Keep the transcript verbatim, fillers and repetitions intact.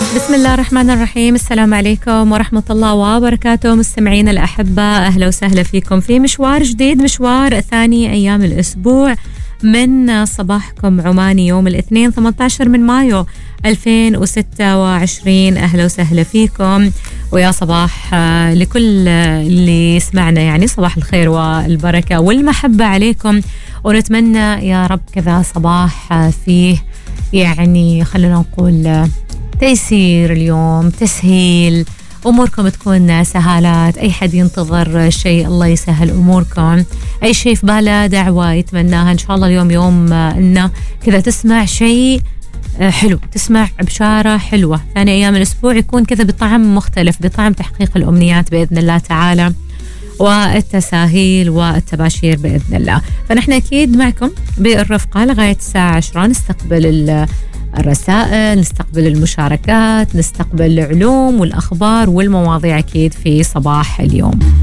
بسم الله الرحمن الرحيم. السلام عليكم ورحمة الله وبركاته مستمعين الأحبة، أهلا وسهلا فيكم في مشوار جديد، مشوار ثاني أيام الأسبوع من صباحكم عماني يوم الاثنين ثمانية عشر من مايو ألفين وستة وعشرين. أهلا وسهلا فيكم ويا صباح لكل اللي يسمعنا، يعني صباح الخير والبركة والمحبة عليكم، ونتمنى يا رب كذا صباح فيه يعني خلينا نقول تيسير اليوم، تسهيل أموركم، تكون سهالات. أي حد ينتظر شيء الله يسهل أموركم، أي شيء في باله دعوة يتمناها إن شاء الله اليوم يوم إنه كذا تسمع شيء حلو، تسمع بشارة حلوة. ثاني أيام الأسبوع يكون كذا بطعم مختلف، بطعم تحقيق الأمنيات بإذن الله تعالى والتساهيل والتباشير بإذن الله. فنحن أكيد معكم بالرفقة لغاية الساعة عشرة، نستقبل الرسائل، نستقبل المشاركات، نستقبل العلوم والأخبار والمواضيع أكيد في صباح اليوم.